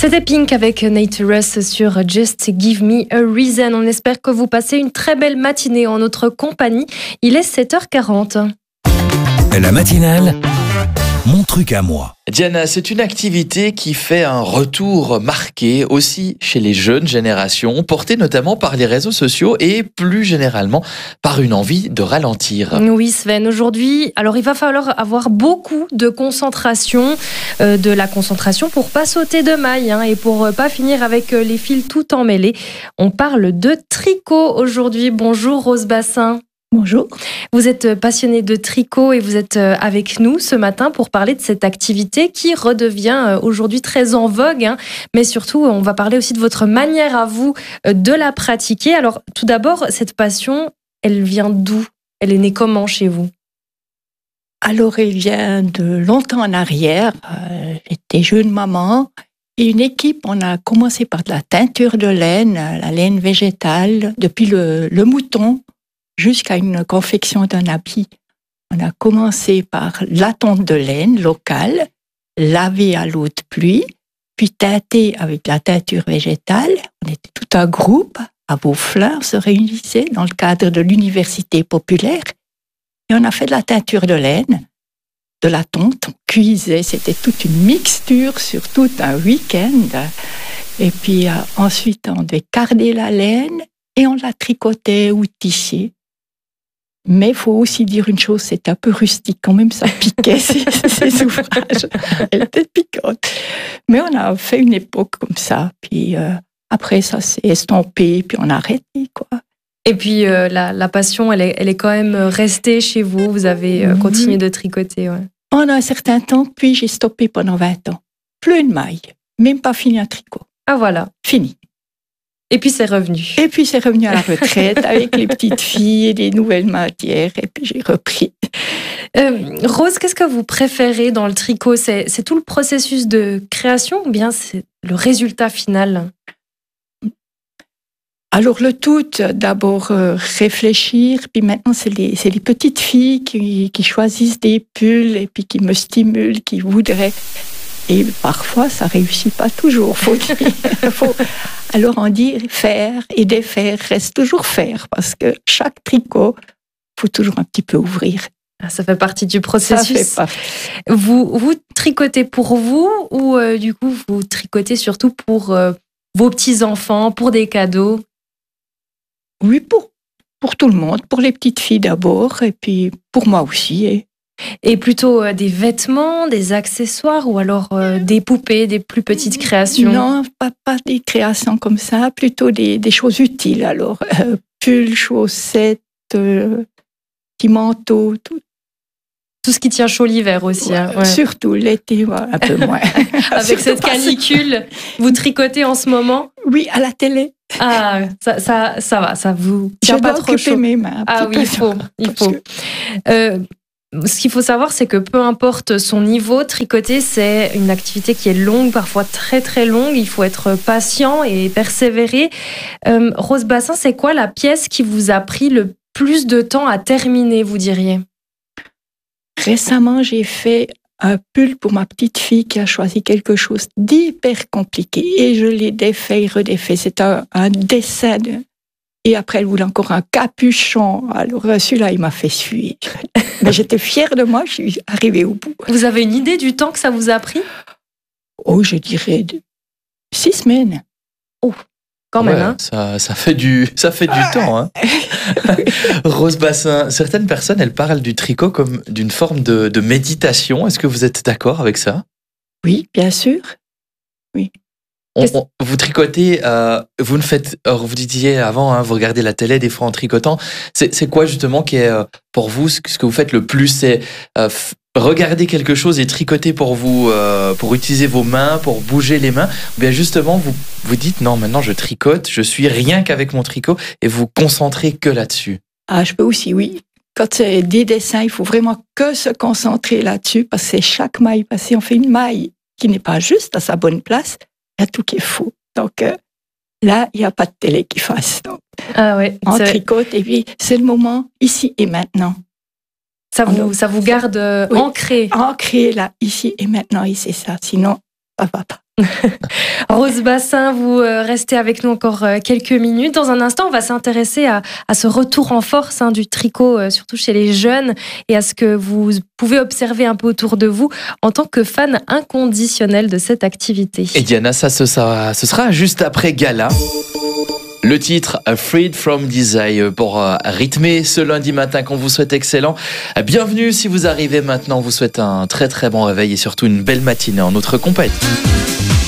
C'était Pink avec Nate Ruess sur Just Give Me a Reason. On espère que vous passez une très belle matinée en notre compagnie. Il est 7h40. La matinale, mon truc à moi. Diana, c'est une activité qui fait un retour marqué aussi chez les jeunes générations, portée notamment par les réseaux sociaux et plus généralement par une envie de ralentir. Oui Sven, aujourd'hui, alors il va falloir avoir beaucoup de concentration, de la concentration pour pas sauter de maille et pour pas finir avec les fils tout emmêlés. On parle de tricot aujourd'hui. Bonjour Rose Bassin. Bonjour. Vous êtes passionnée de tricot et vous êtes avec nous ce matin pour parler de cette activité qui redevient aujourd'hui très en vogue. Mais surtout, on va parler aussi de votre manière à vous de la pratiquer. Alors, tout d'abord, cette passion, elle vient d'où ? Elle est née comment chez vous ? Alors, elle vient de longtemps en arrière. J'étais jeune maman. Et une équipe, on a commencé par de la teinture de laine, la laine végétale, depuis le mouton, jusqu'à une confection d'un habit. On a commencé par la tonte de laine locale, lavée à l'eau de pluie, puis teintée avec la teinture végétale. On était tout un groupe à Beauflin, on se réunissait dans le cadre de l'université populaire et on a fait de la teinture de laine, de la tonte, on cuisait, c'était toute une mixture sur tout un week-end. Et puis ensuite, on devait carder la laine et on la tricotait ou tissait. Mais il faut aussi dire une chose, c'est un peu rustique quand même, ça piquait ces ouvrages. Elle était piquante. Mais on a fait une époque comme ça, puis après ça s'est estompé, puis on a arrêté, quoi. Et puis la passion, elle est quand même restée chez vous, vous avez continué de tricoter. Ouais. Pendant un certain temps, puis j'ai stoppé pendant 20 ans. Plus une maille, même pas fini un tricot. Ah voilà. Fini. Et puis c'est revenu. Et puis c'est revenu à la retraite avec les petites filles et les nouvelles matières. Et puis j'ai repris. Rose, qu'est-ce que vous préférez dans le tricot ? C'est tout le processus de création ou bien c'est le résultat final ? Alors le tout, d'abord réfléchir. Puis maintenant c'est les petites filles qui choisissent des pulls et puis qui me stimulent, qui voudraient. Et parfois, ça réussit pas toujours. Alors on dit faire et défaire reste toujours faire parce que chaque tricot, faut toujours un petit peu ouvrir. Ça fait partie du processus. Ça fait partie. Vous tricotez pour vous ou du coup vous tricotez surtout pour vos petits-enfants, pour des cadeaux ? Oui, pour tout le monde, pour les petites filles d'abord et puis pour moi aussi. Et plutôt des vêtements, des accessoires ou alors des poupées, des plus petites créations ? Non, pas des créations comme ça, plutôt des choses utiles. Alors, pulls, chaussettes, petits manteaux, tout. Tout ce qui tient chaud l'hiver aussi. Ouais. Surtout l'été, un peu moins. Avec cette canicule, vous tricotez en ce moment ? Oui, à la télé. Ah, ça va, ça vous tient pas trop chaud. Je dois occuper mes mains. Ah oui, il faut. Ce qu'il faut savoir, c'est que peu importe son niveau, tricoter, c'est une activité qui est longue, parfois très très longue. Il faut être patient et persévérer. Rose Bassin, c'est quoi la pièce qui vous a pris le plus de temps à terminer, vous diriez ? Récemment, j'ai fait un pull pour ma petite fille qui a choisi quelque chose d'hyper compliqué et je l'ai défait et redéfait. C'est un dessin Et après, elle voulait encore un capuchon. Alors celui-là, il m'a fait suer. Mais j'étais fière de moi, je suis arrivée au bout. Vous avez une idée du temps que ça vous a pris ? Oh, je dirais 6 semaines. Oh, quand même. Ça fait du temps. Rose Bassin, certaines personnes, elles parlent du tricot comme d'une forme de méditation. Est-ce que vous êtes d'accord avec ça ? Oui, bien sûr. Oui. Vous tricotez, vous ne faites, vous disiez avant, vous regardez la télé des fois en tricotant. C'est quoi justement qui est pour vous ce que vous faites le plus ? C'est regarder quelque chose et tricoter pour vous, pour utiliser vos mains, pour bouger les mains. Ou bien justement vous dites non, maintenant je tricote, je suis rien qu'avec mon tricot et vous concentrez que là-dessus. Ah, je peux aussi, oui. Quand c'est des dessins, il faut vraiment que se concentrer là-dessus parce que c'est chaque maille passée. On fait une maille qui n'est pas juste à sa bonne place. Il y a tout qui est faux. Donc là, il n'y a pas de télé qui fasse. Donc, on tricote et puis c'est le moment ici et maintenant. Ça vous garde ancré. Ancré là, ici et maintenant, et c'est ça. Sinon, ça ne va pas. Rose Bassin, vous restez avec nous encore quelques minutes. Dans un instant, on va s'intéresser à ce retour en force du tricot, surtout chez les jeunes, et à ce que vous pouvez observer un peu autour de vous en tant que fan inconditionnel de cette activité. Et Diana, ce sera juste après Gala. Le titre Freed from Desire pour rythmer ce lundi matin qu'on vous souhaite excellent. Bienvenue si vous arrivez maintenant, on vous souhaite un très très bon réveil et surtout une belle matinée en notre compagnie.